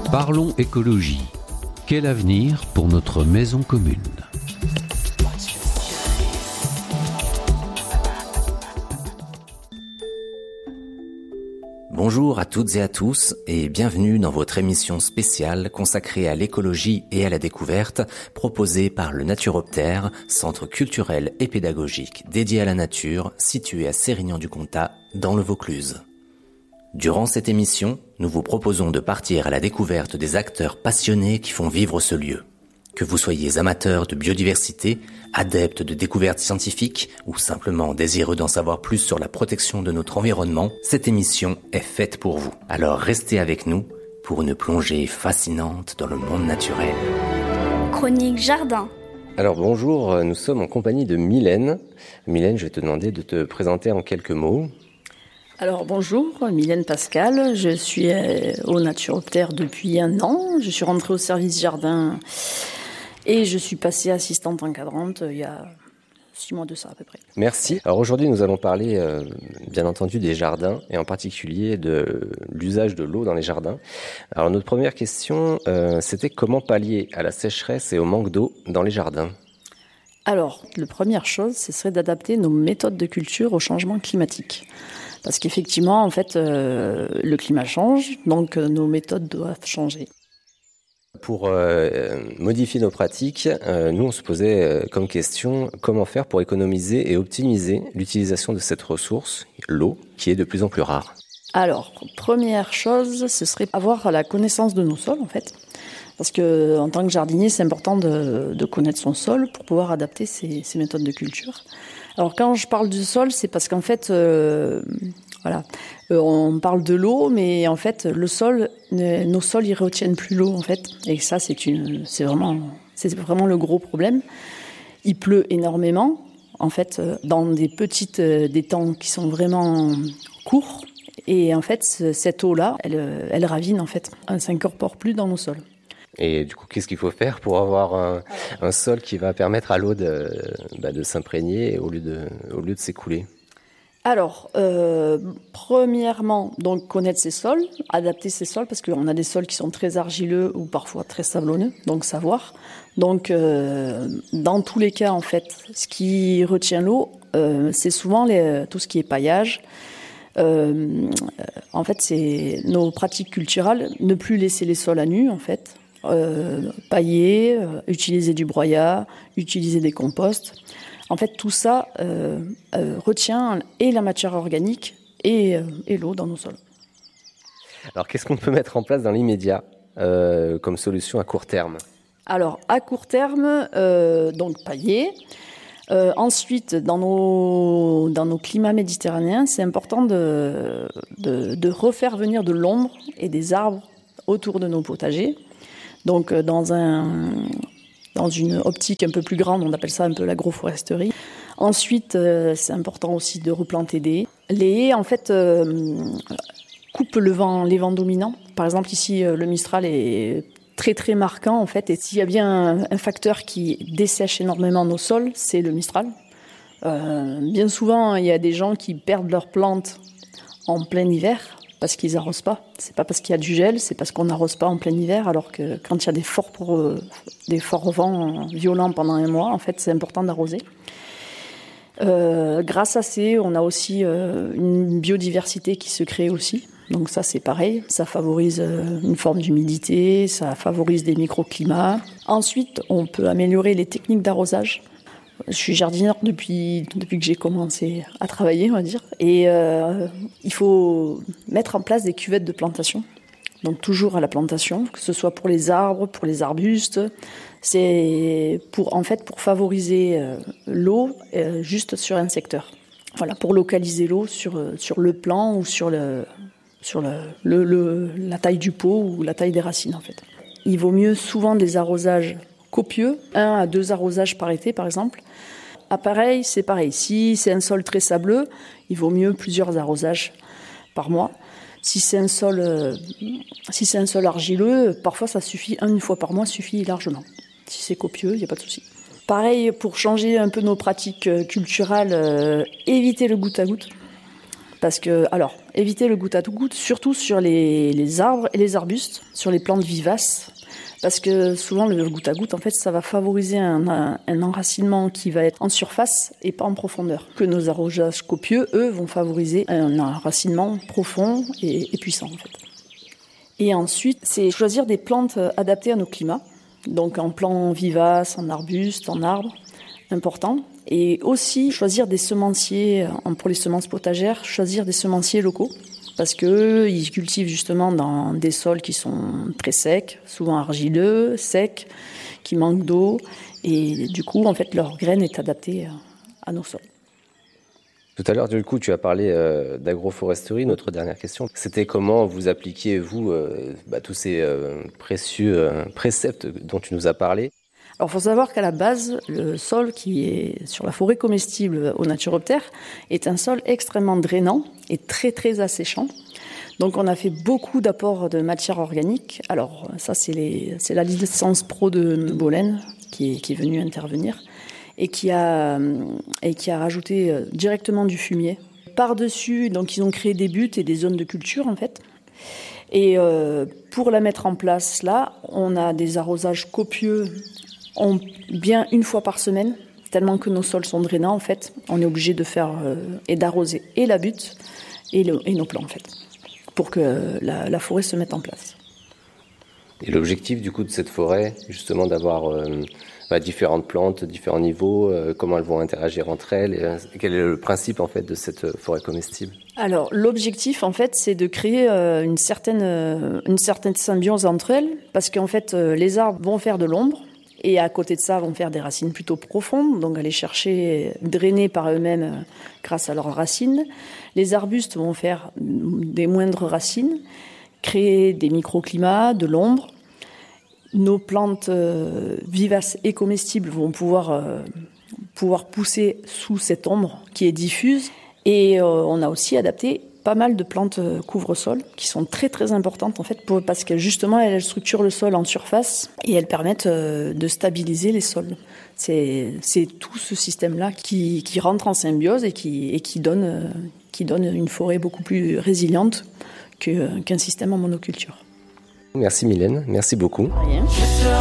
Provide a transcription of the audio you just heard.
Parlons écologie. Quel avenir pour notre maison commune ? Bonjour à toutes et à tous et bienvenue dans votre émission spéciale consacrée à l'écologie et à la découverte proposée par le Naturoptère, centre culturel et pédagogique dédié à la nature situé à Sérignan-du-Comtat dans le Vaucluse. Durant cette émission, nous vous proposons de partir à la découverte des acteurs passionnés qui font vivre ce lieu. Que vous soyez amateur de biodiversité, adepte de découvertes scientifiques ou simplement désireux d'en savoir plus sur la protection de notre environnement, cette émission est faite pour vous. Alors restez avec nous pour une plongée fascinante dans le monde naturel. Chronique Jardin. Alors bonjour, nous sommes en compagnie de Mylène. Mylène, je vais te demander de te présenter en quelques mots. Alors bonjour, Mylène Pascal, je suis au Naturoptère depuis 1 an. Je suis rentrée au service jardin et je suis passée assistante encadrante il y a 6 mois de ça à peu près. Merci. Alors aujourd'hui nous allons parler bien entendu des jardins et en particulier de l'usage de l'eau dans les jardins. Alors notre première question c'était comment pallier à la sécheresse et au manque d'eau dans les jardins ? Alors la première chose, ce serait d'adapter nos méthodes de culture au changement climatique. Parce qu'effectivement, en fait, le climat change, donc nos méthodes doivent changer. Pour modifier nos pratiques, nous on se posait comme question comment faire pour économiser et optimiser l'utilisation de cette ressource, l'eau, qui est de plus en plus rare. Alors, première chose, ce serait avoir la connaissance de nos sols, en fait. Parce que en tant que jardinier, c'est important de connaître son sol pour pouvoir adapter ses méthodes de culture. Alors quand je parle du sol, c'est parce qu'en fait, on parle de l'eau, mais en fait, le sol, nos sols, ils retiennent plus l'eau en fait, et ça, c'est vraiment le gros problème. Il pleut énormément, en fait, dans des temps qui sont vraiment courts, et en fait, cette eau-là, elle ravine en fait, elle s'incorpore plus dans nos sols. Et du coup, qu'est-ce qu'il faut faire pour avoir un sol qui va permettre à l'eau de s'imprégner au lieu de s'écouler ? Alors, premièrement, donc connaître ses sols, adapter ses sols, parce qu'on a des sols qui sont très argileux ou parfois très sablonneux, donc savoir. Donc, dans tous les cas, en fait, ce qui retient l'eau, c'est souvent tout ce qui est paillage. En fait, c'est nos pratiques culturelles, ne plus laisser les sols à nu, en fait. Pailler, utiliser du broyat, utiliser des composts. En fait, tout ça retient et la matière organique et l'eau dans nos sols. Alors, qu'est-ce qu'on peut mettre en place dans l'immédiat comme solution à court terme ? Alors, à court terme, donc pailler. Ensuite, dans nos climats méditerranéens, c'est important de refaire venir de l'ombre et des arbres autour de nos potagers. Donc dans une optique un peu plus grande, on appelle ça un peu l'agroforesterie. Ensuite, c'est important aussi de replanter des haies. Les haies, en fait, coupent les vents dominants. Par exemple, ici, le Mistral est très très marquant, en fait. Et s'il y a bien un facteur qui dessèche énormément nos sols, c'est le Mistral. Bien souvent, il y a des gens qui perdent leurs plantes en plein hiver, parce qu'ils n'arrosent pas. C'est pas parce qu'il y a du gel, c'est parce qu'on n'arrose pas en plein hiver, alors que quand il y a des forts vents violents pendant 1 mois, en fait, c'est important d'arroser. Grâce à on a aussi une biodiversité qui se crée aussi. Donc ça, c'est pareil. Ça favorise une forme d'humidité, ça favorise des microclimats. Ensuite, on peut améliorer les techniques d'arrosage. Je suis jardinière depuis que j'ai commencé à travailler, on va dire. Et il faut mettre en place des cuvettes de plantation. Donc toujours à la plantation, que ce soit pour les arbres, pour les arbustes. C'est pour favoriser l'eau juste sur un secteur. Voilà, pour localiser l'eau sur le plan ou sur la taille du pot ou la taille des racines en fait. Il vaut mieux souvent des arrosages copieux, 1 à 2 arrosages par été par exemple. Pareil, c'est pareil. Si c'est un sol très sableux, il vaut mieux plusieurs arrosages par mois. Si c'est un sol argileux, parfois ça suffit, 1 fois par mois suffit largement. Si c'est copieux, il n'y a pas de souci. Pareil, pour changer un peu nos pratiques culturelles, éviter le goutte à goutte. Parce que, alors, éviter le goutte à goutte, surtout sur les arbres et les arbustes, sur les plantes vivaces. Parce que souvent, le goutte à goutte, en fait, ça va favoriser un enracinement qui va être en surface et pas en profondeur. Que nos arrosages copieux, eux, vont favoriser un enracinement profond et puissant, en fait. Et ensuite, c'est choisir des plantes adaptées à nos climats. Donc en plants vivaces, en arbustes, en arbres, important. Et aussi choisir des semenciers, pour les semences potagères, choisir des semenciers locaux. Parce qu'ils cultivent justement dans des sols qui sont très secs, souvent argileux, secs, qui manquent d'eau. Et du coup, en fait, leur graine est adaptée à nos sols. Tout à l'heure, du coup, tu as parlé d'agroforesterie. Notre dernière question, c'était comment vous appliquiez, vous, tous ces précieux préceptes dont tu nous as parlé. Alors, il faut savoir qu'à la base, le sol qui est sur la forêt comestible au Naturoptère est un sol extrêmement drainant et très, très asséchant. Donc, on a fait beaucoup d'apports de matière organique. Alors, ça, c'est la licence pro de Bolène qui est venue intervenir et qui a rajouté directement du fumier. Par-dessus, donc, ils ont créé des buttes et des zones de culture, en fait. Et pour la mettre en place, là, on a des arrosages copieux bien une fois par semaine, tellement que nos sols sont drainants, en fait. On est obligé de faire et d'arroser et la butte et nos plants, en fait, pour que la forêt se mette en place. Et l'objectif, du coup, de cette forêt, justement, d'avoir différentes plantes, différents niveaux, comment elles vont interagir entre elles, quel est le principe, en fait, de cette forêt comestible ? Alors, l'objectif, en fait, c'est de créer une certaine symbiose entre elles, parce qu'en fait, les arbres vont faire de l'ombre, et à côté de ça, vont faire des racines plutôt profondes, donc aller chercher, drainer par eux-mêmes grâce à leurs racines. Les arbustes vont faire des moindres racines, créer des microclimats, de l'ombre. Nos plantes vivaces et comestibles vont pouvoir pousser sous cette ombre qui est diffuse. Et on a aussi adapté pas mal de plantes couvre-sol qui sont très très importantes en fait parce que justement elles structurent le sol en surface et elles permettent de stabiliser les sols. C'est tout ce système-là qui rentre en symbiose et qui donne une forêt beaucoup plus résiliente qu'un système en monoculture. Merci Mylène, merci beaucoup. Rien.